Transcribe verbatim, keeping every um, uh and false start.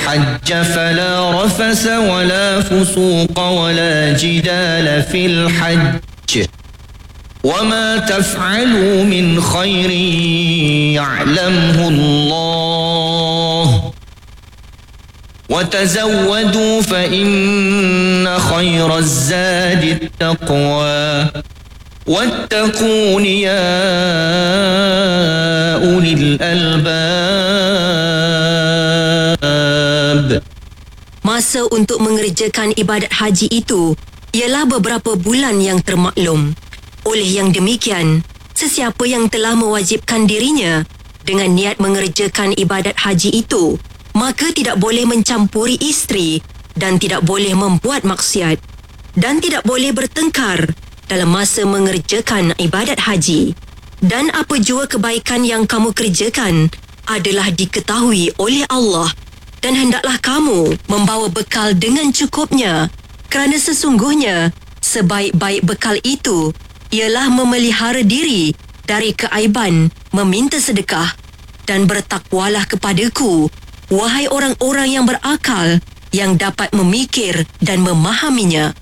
الحج فلا رفث ولا فسوق ولا جدال في الحج وما تفعلوا من خير يعلمه الله وتزودوا فإن خير الزاد التقوى واتقون يا أولي الألباب. Masa untuk mengerjakan ibadat haji itu ialah beberapa bulan yang termaklum. Oleh yang demikian, sesiapa yang telah mewajibkan dirinya dengan niat mengerjakan ibadat haji itu, maka tidak boleh mencampuri isteri dan tidak boleh membuat maksiat dan tidak boleh bertengkar dalam masa mengerjakan ibadat haji. Dan apa jua kebaikan yang kamu kerjakan adalah diketahui oleh Allah, dan hendaklah kamu membawa bekal dengan cukupnya, kerana sesungguhnya sebaik-baik bekal itu ialah memelihara diri dari keaiban meminta sedekah. Dan bertakwalah kepadaku, wahai orang-orang yang berakal, yang dapat memikir dan memahaminya.